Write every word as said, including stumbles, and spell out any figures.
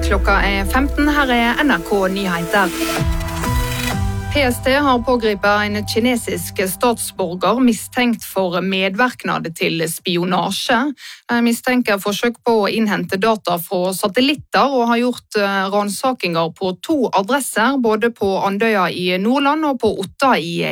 Klokka er femten, her er N R K Nyheter. P S T har pågripet en kinesisk statsborger mistenkt for medvirknad til spionasje. Mistenker forsøk på å innhente data fra satellitter og har gjort ransakinger på to adresser, både på Andøya i Nordland og på Otta i